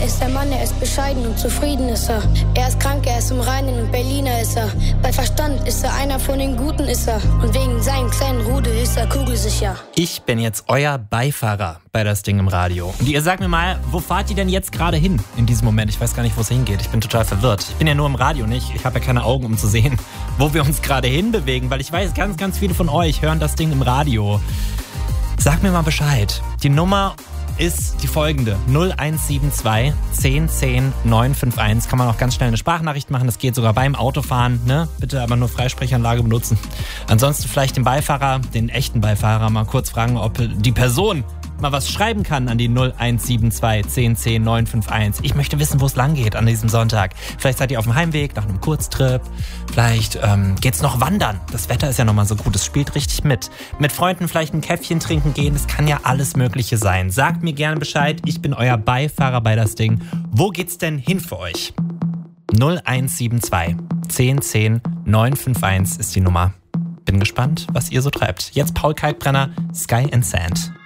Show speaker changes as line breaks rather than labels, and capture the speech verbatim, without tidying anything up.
ist der Mann, er ist bescheiden und zufrieden ist er. Er ist krank, er ist im Reinen und Berliner ist er. Bei Verstand ist er einer von den Guten ist er. Und wegen seinem kleinen Rudel ist er kugelsicher.
Ich bin jetzt euer Beifahrer bei das Ding im Radio. Und ihr sagt mir mal, wo fahrt ihr denn jetzt gerade hin in diesem Moment? Ich weiß gar nicht, wo es hingeht. Ich bin total verwirrt. Ich bin ja nur im Radio nicht. Ich habe ja keine Augen, um zu sehen, wo wir uns gerade hinbewegen. Weil ich weiß, ganz, ganz viele von euch hören das Ding im Radio. Sagt mir mal Bescheid. Die Nummer ist die folgende. null eins sieben zwei, zehn, zehn, neun fünf eins. Kann man auch ganz schnell eine Sprachnachricht machen. Das geht sogar beim Autofahren. Ne? Bitte aber nur Freisprechanlage benutzen. Ansonsten vielleicht den Beifahrer, den echten Beifahrer, mal kurz fragen, ob die Person mal was schreiben kann an die null eins sieben zwei, zehn, zehn, neun fünf eins. Ich möchte wissen, wo es lang geht an diesem Sonntag. Vielleicht seid ihr auf dem Heimweg nach einem Kurztrip. Vielleicht ähm, geht's noch wandern. Das Wetter ist ja nochmal so gut. Es spielt richtig mit. Mit Freunden vielleicht ein Käffchen trinken gehen. Das kann ja alles Mögliche sein. Sagt mir gerne Bescheid. Ich bin euer Beifahrer bei das Ding. Wo geht's denn hin für euch? null eins sieben zwei, zehn, zehn, neun fünf eins ist die Nummer. Bin gespannt, was ihr so treibt. Jetzt Paul Kalkbrenner, Sky and Sand.